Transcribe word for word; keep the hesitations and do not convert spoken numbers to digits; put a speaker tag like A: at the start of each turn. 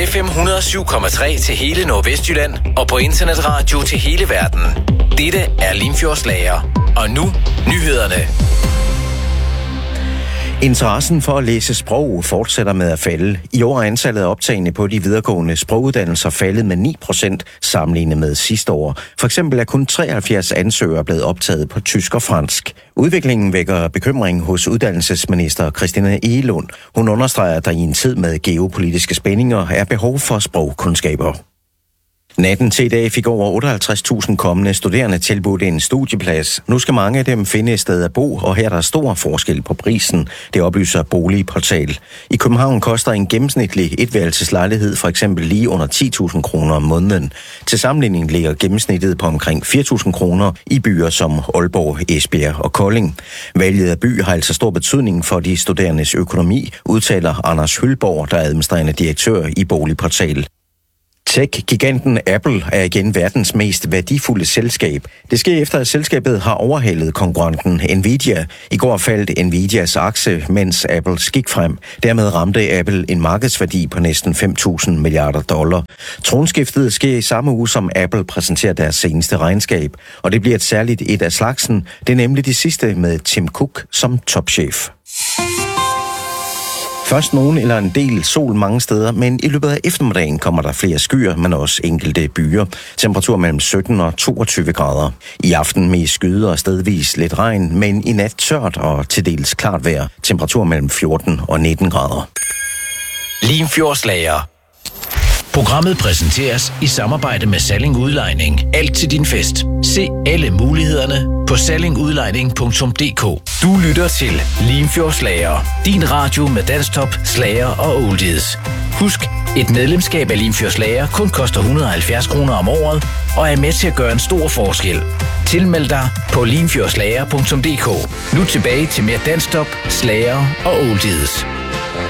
A: F M et hundrede og syv komma tre til hele Nordvestjylland og på internetradio til hele verden. Dette er Limfjordsslager. Og nu, nyhederne.
B: Interessen for at læse sprog fortsætter med at falde. I år er antallet af optagne på de videregående sproguddannelser faldet med ni procent sammenlignet med sidste år. For eksempel er kun treoghalvfjerds ansøgere blevet optaget på tysk og fransk. Udviklingen vækker bekymring hos uddannelsesminister Christina Egelund. Hun understreger, at der i en tid med geopolitiske spændinger er behov for sprogkundskaber. Natten til i dag fik over otteoghalvtreds tusind kommende studerende tilbudt en studieplads. Nu skal mange af dem finde et sted at bo, og her er der stor forskel på prisen. Det oplyser Boligportal. I København koster en gennemsnitlig etværelseslejlighed for eksempel lige under ti tusind kroner om måneden. Til sammenligning ligger gennemsnittet på omkring fire tusind kroner i byer som Aalborg, Esbjerg og Kolding. Valget af by har altså stor betydning for de studerendes økonomi, udtaler Anders Hylborg, der er administrerende direktør i Boligportal. Tech-giganten Apple er igen verdens mest værdifulde selskab. Det sker efter, at selskabet har overhalet konkurrenten Nvidia. I går faldt Nvidias aktie, mens Apple gik frem. Dermed ramte Apple en markedsværdi på næsten fem tusind milliarder dollar. Tronskiftet sker i samme uge, som Apple præsenterer deres seneste regnskab. Og det bliver et særligt et af slagsen. Det er nemlig det sidste med Tim Cook som topchef. Først nogen eller en del sol mange steder, men i løbet af eftermiddagen kommer der flere skyer, men også enkelte byer. Temperatur mellem sytten og toogtyve grader. I aften med skyder og stedvis lidt regn, men i nat tørt og til dels klart vejr. Temperatur mellem fjorten og nitten grader.
A: Limfjordsslager. Programmet præsenteres i samarbejde med Salling Udlejning. Alt til din fest. Se alle mulighederne på salling udlejning punktum d k. Du lytter til Limfjordsslager. Din radio med dansktop, slager og oldies. Husk, et medlemskab af Limfjordsslager kun koster et hundrede og halvfjerds kroner om året og er med til at gøre en stor forskel. Tilmeld dig på limfjordslager punktum d k. Nu tilbage til mere dansktop, slager og oldies.